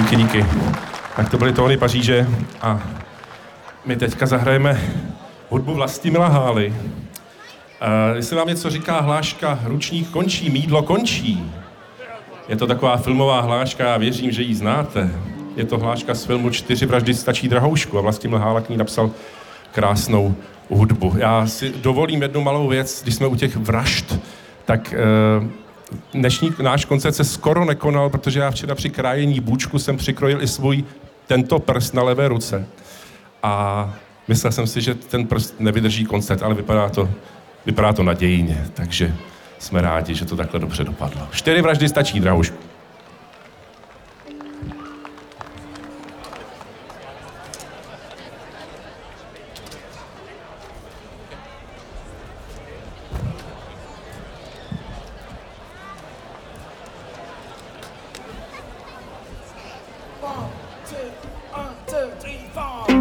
Díky. Tak to byly Tóny Paříže a my teďka zahrajeme hudbu Vlastimila Hály. Jestli vám něco říká hláška Ručník končí, mýdlo končí. Je to taková filmová hláška, já věřím, že ji znáte. Je to hláška z filmu 4 vraždy stačí drahoušku a Vlastimil Hála k ní napsal krásnou hudbu. Já si dovolím jednu malou věc, když jsme u těch vražd, tak dnešní náš koncert se skoro nekonal, protože já včera při krájení bůčku jsem přikrojil i svůj tento prst na levé ruce. A myslel jsem si, že ten prst nevydrží koncert, ale vypadá to nadějně, takže jsme rádi, že to takhle dobře dopadlo. 4 vraždy stačí, drahoušku.